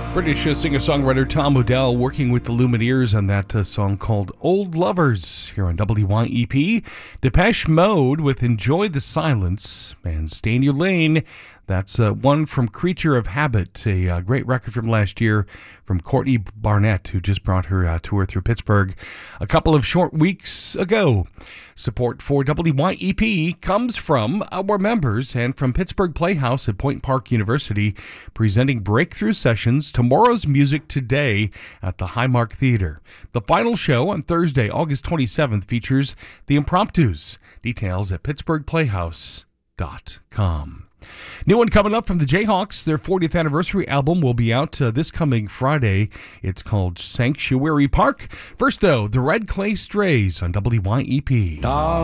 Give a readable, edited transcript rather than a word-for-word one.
British singer-songwriter Tom Odell working with the Lumineers on that song called Old Lovers here on WYEP. Depeche Mode with Enjoy the Silence and Stay in Your Lane. That's one from Creature of Habit, a great record from last year from Courtney Barnett, who just brought her tour through Pittsburgh a couple of short weeks ago. Support for WYEP comes from our members and from Pittsburgh Playhouse at Point Park University, presenting breakthrough sessions Tomorrow's Music Today at the Highmark Theater. The final show on Thursday, August 27th, features The Impromptus. Details at pittsburghplayhouse.com. New one coming up from the Jayhawks. Their 40th anniversary album will be out this coming Friday. It's called Sanctuary Park. First, though, the Red Clay Strays on WYEP.